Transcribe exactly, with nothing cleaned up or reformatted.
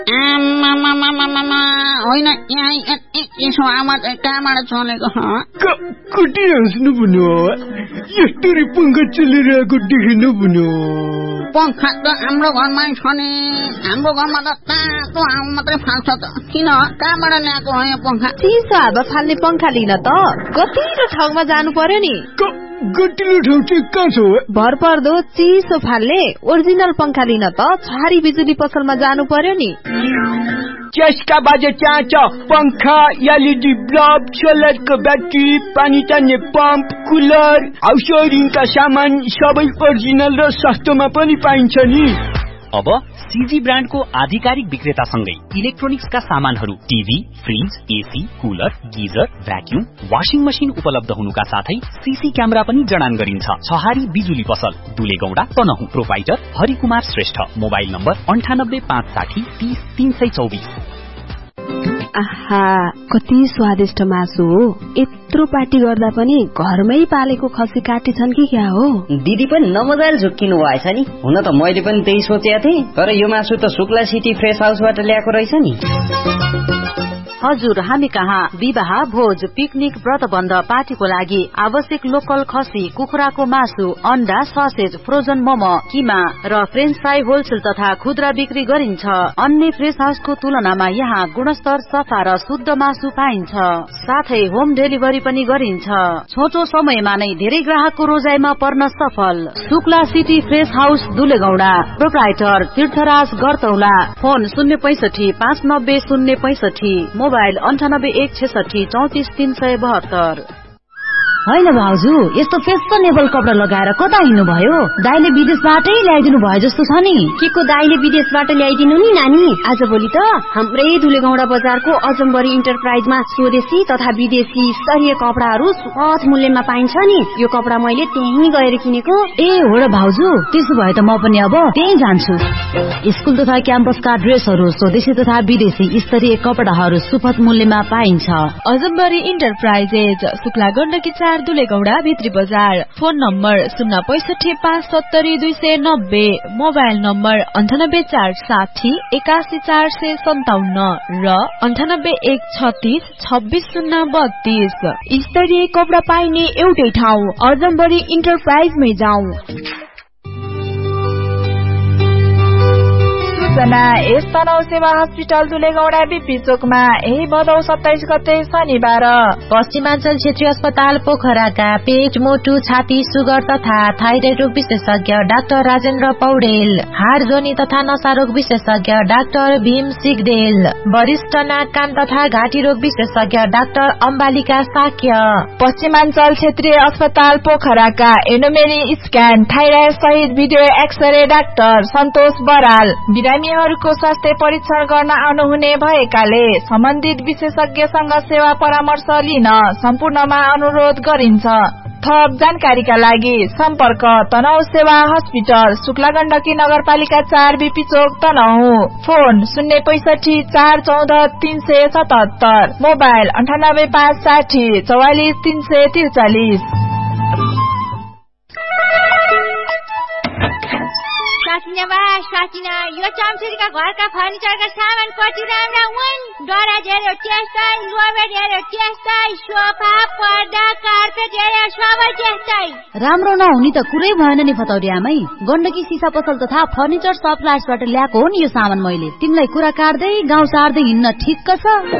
होइन यसो आवाज कहाँबाट चलेको कति हाँस्नु भन्यो यस्तरी पंखा चलिरहेको देखिनु भन्यो पंखा त हाम्रो घरमै छ नि हाम्रो घरमा त तातो हावा मात्रै फाल्छ त किन कहाँबाट ल्याएको हो यो पंखा चिसो हावा फाल्ने पंखा लिन त गतिलो ठाउँमा जानु पर्यो नि गतिलो ठाउँ चाहिँ कहाँ छ भर पर्दो चिसो फाल्ने ओरिजिनल पंखा लिन त छहारी बिजुली पसलमा जानु पर्यो नि चस्का बाजे चाँच पंखा एलईडी बल्ब सोलरको ब्याट्री पानी तान्ने पम्प कुलर हाउस वायरिङका सामान सबै ओरिजिनल र सस्तोमा पनि पाइन्छ नि। अब सीजी ब्रान्डको आधिकारिक विक्रेतासँगै इलेक्ट्रोनिक्सका सामानहरू TV fridge AC cooler geyser vacuum washing machine उपलब्ध हुनुका साथै सीसी क्यामेरा पनि जडान गरिन्छ। छहारी बिजुली पसल दुलेगौडा Tanahun proprietor Harikumar Shrestha mobile number अन्ठानब्बे पाँच साठी तीस तीन सय चौबिस। आहा कति स्वादिष्ट मासु हो यत्रो पार्टी गर्दा पनि घरमै पालेको खसी काटी छन् कि क्या हो दिदी पनि नमजाले झुक्किनु भएछ नि हुन त मैले पनि त्यही सोचेको थिएँ तर यो मासु त शुक्ला सिटी फ्रेश हाउसबाट ल्याएको रहेछ नि। हजुर हामी कहाँ विवाह भोज पिकनिक व्रतबन्ध पार्टीको लागि आवश्यक लोकल खसी कुखुराको मासु अन्डा ससेज फ्रोजन मोमो किमा र फ्रेन्च फ्राई होलसेल तथा खुद्रा बिक्री गरिन्छ। अन्य फ्रेश हाउसको तुलनामा यहाँ गुणस्तर सफा र शुद्ध मासु पाइन्छ साथै होम डेलिभरी पनि गरिन्छ। छोटो समयमा नै धेरै ग्राहकको रोजाइमा पर्न सफल Shukla city fresh house दुलेगौडा proprietor तीर्थराज गरतौला फोन शून्य पैंसठी पाँच नब्बे शून्य पैंसठी मोबाइल अन्ठानब्बे एक छेसठी चौतिस तीन सय बहत्तर। होइन भाउजू यस्तो फेसनेबल कपडा लगाएर कता हिँड्नु भयो दाइले विदेशबाटै ल्याइदिनु भयो जस्तो छ नि के को दाइले विदेशबाट ल्याइदिनु नि नानी आजभोलि त हाम्रै दुलेगौडा बजारको अजम्बरी इन्टरप्राइजमा स्वदेशी तथा विदेशी स्तरीय कपडाहरू सुपथ मूल्यमा पाइन्छ नि यो कपडा मैले त्यहीँ गएर किनेको। ए हो र भाउजू त्यसो भए त म पनि अब त्यही जान्छु। स्कुल तथा क्याम्पसका ड्रेसहरू स्वदेशी तथा विदेशी स्तरीय कपडाहरू सुपथ मूल्यमा पाइन्छ। अजम्बरी इन्टरप्राइजेज शुक्ला गण्डकी दुलेगौडा भित्री बजार फोन नम्बर शून्य पैंसठी पाँच सत्तरी दुई सय नब्बे मोबाइल नम्बर अन्ठानब्बे चार साठी एकासी चार सय सन्ताउन्न र अन्ठानब्बे एक छत्तीस छब्बीस शून्य बत्तीस। स्तरीय कपडा पाइने एउटै ठाउँ अजम्बरी इन्टरप्राइजमै जाउँ। यस तनहु सेवा हस्पिटल दुलेगौडा बीपी चोकमा यही भदौ सत्ताइस गते शनिबार पश्चिमाञ्चल क्षेत्रीय अस्पताल पोखराका पेट मोटु छाती सुगर तथा थाइरोइड रोग विशेषज्ञ डाक्टर राजेन्द्र पौडेल हाड जोनी तथा नसा रोग विशेषज्ञ डाक्टर भीम सिगदेल वरिष्ठ नाक कान तथा घाँटी रोग विशेषज्ञ डाक्टर अम्बालिका साक्य पश्चिमाञ्चल क्षेत्रीय अस्पताल पोखराका एनोमेली स्क्यान थाइराइड सहित भिडियो एक्सरे डाक्टर सन्तोष बराल बिरामीहरूको स्वास्थ्य परीक्षण गर्न आउनुहुने भएकाले सम्बन्धित विशेषज्ञसँग सेवा परामर्श लिन सम्पूर्णमा अनुरोध गरिन्छ। थप जानकारीका लागि सम्पर्क तनहु सेवा हस्पिटल शुक्ला गण्डकी नगरपालिका चार बीपी चोक तनहु फोन शून्य पैंसठी चार चौध तीन सय सतहत्तर मोबाइल अन्ठानब्बे पाँच साठी चौवालिस तीन सय त्रिचालिस। साकिना बा साकिना यो चम्चुरीका घरका फर्निचरका सामान कति राम्रा हुन् डरा हेर्यो त्यस्तै लोबेट हेर्यो त्यस्तै सोफा पर्दा कार्पेट हेर्यो सबै त्यस्तै राम्रो नहुने त कुरै भएन नि फतौरी आमै गण्डकी सिसा पसल तथा फर्निचर सप्लायर्सबाट ल्याएको हो नि यो सामान मैले तिमीलाई कुरा काट्दै गाउँ सार्दै हिँड्न ठिक्क छ।